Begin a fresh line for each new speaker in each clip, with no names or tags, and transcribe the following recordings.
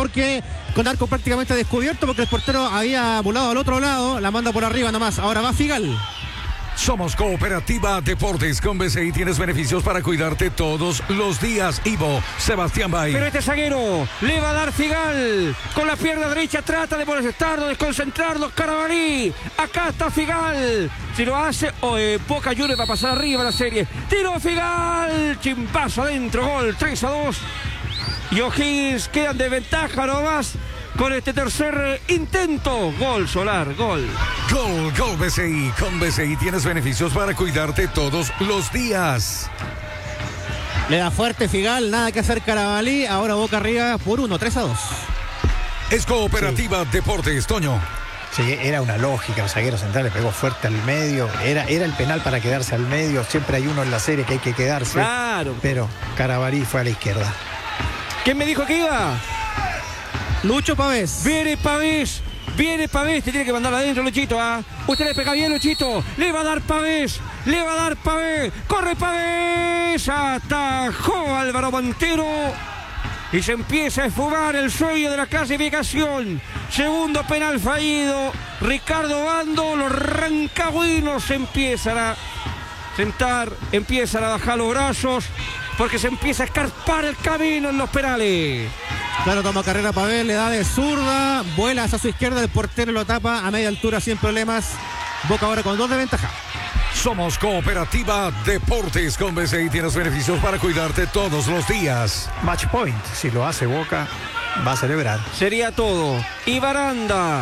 porque con arco prácticamente descubierto, porque el portero había volado al otro lado, la manda por arriba nomás. Ahora va Figal.
Somos Cooperativa Deportes. Con BCI tienes beneficios para cuidarte todos los días. Ivo, Sebastián Bay.
Pero este zaguero le va a dar Figal. Con la pierna derecha trata de molestarlo, desconcentrarlo. Carabalí. Acá está Figal. Si lo hace, Boca Juniors va a pasar arriba la serie. Tiro Figal. Chimpazo adentro. Gol 3-2. Y O'Higgins quedan de ventaja nomás con este tercer intento. Gol Solar, gol.
Gol BCI. Con BCI tienes beneficios para cuidarte todos los días.
Le da fuerte Figal, nada que hacer Carabalí. Ahora Boca arriba por 1, 3-2.
Es Cooperativa Deportes, Toño.
Sí, era una lógica, el zaguero central le pegó fuerte al medio, era el penal para quedarse al medio, siempre hay uno en la serie que hay que quedarse.
Claro.
Pero Carabalí fue a la izquierda.
¿Quién me dijo que iba?
Lucho Pavés.
Viene Pavés, te tiene que mandar adentro, Luchito, ¿ah? Usted le pega bien, Luchito, le va a dar Pavés, corre Pavés, atajó Álvaro Montero y se empieza a esfumar el sueño de la clasificación. Segundo penal fallido, Ricardo Bando, los rancagüinos se empiezan a sentar, empiezan a bajar los brazos, porque se empieza a escarpar el camino en los penales.
Claro, toma carrera Pavel, le da de zurda, vuela hacia su izquierda, el portero lo tapa a media altura sin problemas. Boca ahora con 2 de ventaja.
Somos Cooperativa Deportes. Con BCI tienes beneficios para cuidarte todos los días.
Match point, si lo hace Boca, va a celebrar.
Sería todo. Y Baranda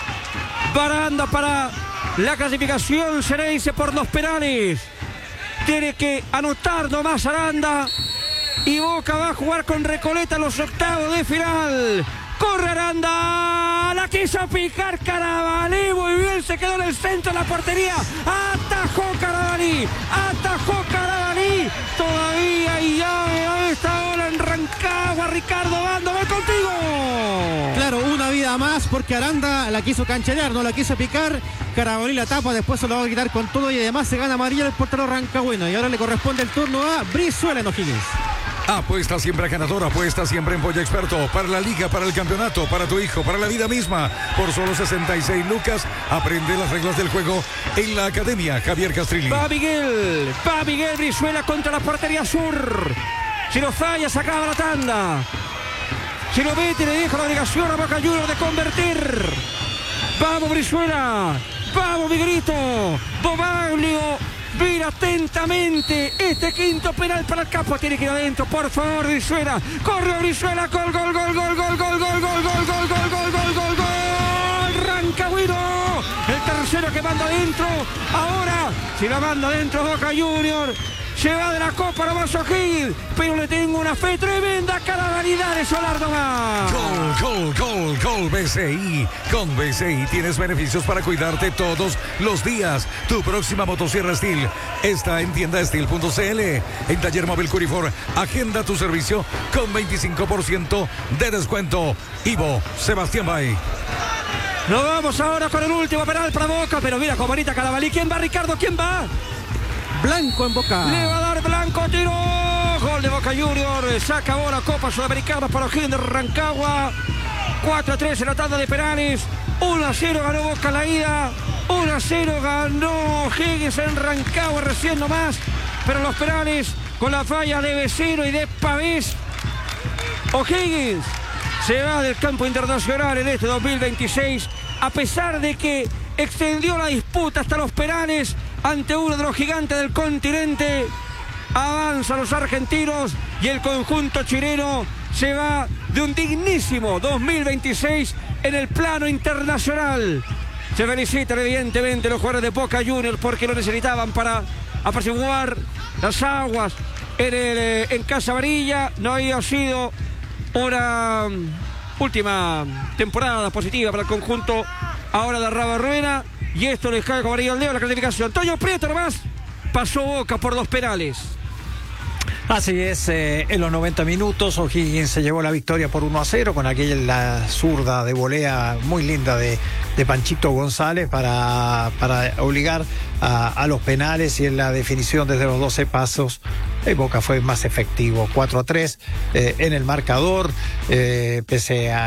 para la clasificación, se le dice por los penales. Tiene que anotar nomás Aranda. Y Boca va a jugar con Recoleta en los octavos de final. Corre Aranda. La quiso picar Carabalí. Muy bien, se quedó en el centro de la portería. Atajó Carabalí. Todavía y llave a esta hora en Rancagua. Ricardo Bando, ¡voy contigo!
Claro, una vida más porque Aranda la quiso cancherear, no la quiso picar. Carabalí la tapa, después se lo va a quitar con todo y además se gana amarilla el portero rancagüino. Y ahora le corresponde el turno a Brizuela en O'Higgins.
Apuesta siempre ganador, apuesta siempre en Polla Experto. Para la liga, para el campeonato, para tu hijo, para la vida misma. Por solo 66 lucas, aprende las reglas del juego en la Academia Javier Castrilli.
Va Miguel Brizuela contra la portería sur. Si lo falla, se acaba la tanda. Si lo mete, le deja la obligación a Boca Juniors de convertir. Vamos Brizuela, vamos Miguelito. Bobaglio mira atentamente este quinto penal para el campo. Tiene que ir adentro, por favor, Brizuela. Corre Brizuela, gol. Rancagüino, el tercero que manda adentro. Ahora, si la manda adentro Boca Juniors, se va de la Copa nomás O'Higgins, pero le tengo una fe tremenda. Carabalidad de Solar nomás.
Gol BCI. Con BCI tienes beneficios para cuidarte todos los días. Tu próxima motosierra Steel está en tienda Steel.cl. En Taller Móvil Curifor, agenda tu servicio con 25% de descuento. Ivo, Sebastián Bay.
Nos vamos ahora con el último penal para Boca, pero mira cómo ahorita Carabalí. ¿Quién va, Ricardo? ¿Quién va?
Blanco en Boca.
Le va a dar Blanco, tiro. Gol de Boca Juniors. Saca ahora Copa Sudamericana para O'Higgins de Rancagua. 4-3 en la tanda de penales. 1-0 ganó Boca la ida. 1-0 ganó O'Higgins en Rancagua recién nomás. Pero los penales con la falla de Vecino y de Pavés. O'Higgins se va del campo internacional en este 2026. A pesar de que extendió la disputa hasta los penales ante uno de los gigantes del continente, avanzan los argentinos y el conjunto chileno se va de un dignísimo 2026 en el plano internacional. Se felicitan evidentemente los jugadores de Boca Juniors porque lo necesitaban para apaciguar las aguas en Casa Amarilla. No había sido una última temporada positiva para el conjunto ahora de Rabarruena, y esto les cae como anillo al dedo la clasificación. Toño Prieto nomás, pasó Boca por 2 penales.
Así es, en los 90 minutos O'Higgins se llevó la victoria por 1-0 con aquella zurda de volea muy linda de Panchito González para obligar a los penales, y en la definición desde los 12 pasos Boca fue más efectivo. 4-3 en el marcador, pese a